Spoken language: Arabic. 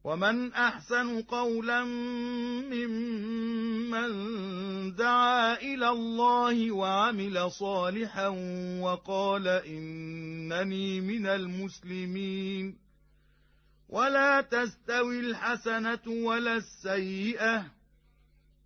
ومن أحسن قولا ممن دعا إلى الله وعمل صالحا وقال إنني من المسلمين. ولا تستوي الحسنة ولا السيئة،